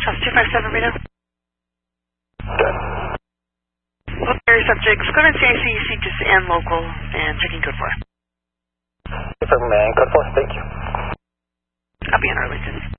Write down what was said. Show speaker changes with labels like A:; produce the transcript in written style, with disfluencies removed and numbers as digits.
A: South 257 Reno.
B: Good.
A: Local area subjects, go to CIC, just and local, and checking code 4.
B: Confirm and code 4, thank you.
A: Copy in Arlington.